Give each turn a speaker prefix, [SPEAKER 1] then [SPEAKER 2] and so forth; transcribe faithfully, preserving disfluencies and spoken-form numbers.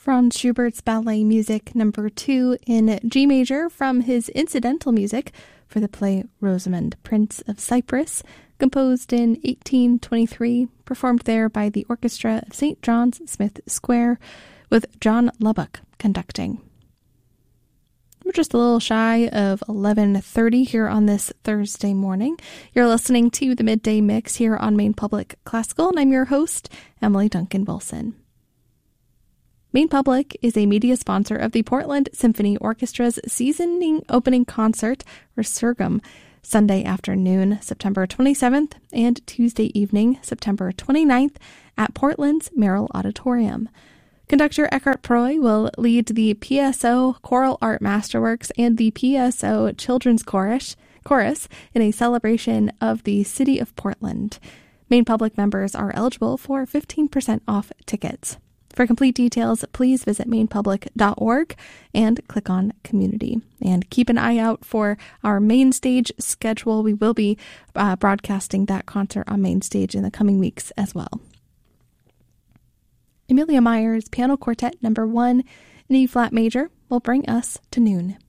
[SPEAKER 1] Franz Schubert's Ballet Music Number two in G major from his incidental music for the play Rosamund, Prince of Cyprus, composed in eighteen twenty-three, performed there by the Orchestra of Saint John's Smith Square, with John Lubbock conducting. We're just a little shy of eleven thirty here on this Thursday morning. You're listening to the Midday Mix here on Maine Public Classical, and I'm your host, Emily Duncan Wilson. Maine Public is a media sponsor of the Portland Symphony Orchestra's season opening concert, Resurgam, Sunday afternoon, September twenty-seventh, and Tuesday evening, September twenty-ninth, at Portland's Merrill Auditorium. Conductor Eckhart Proy will lead the P S O Choral Art Masterworks and the P S O Children's Chorus, chorus in a celebration of the City of Portland. Maine Public members are eligible for fifteen percent off tickets. For complete details, please visit maine public dot org and click on Community. And keep an eye out for our main stage schedule. We will be uh, broadcasting that concert on main stage in the coming weeks as well. Amelia Meyer's Piano Quartet Number one in E-flat major will bring us to noon.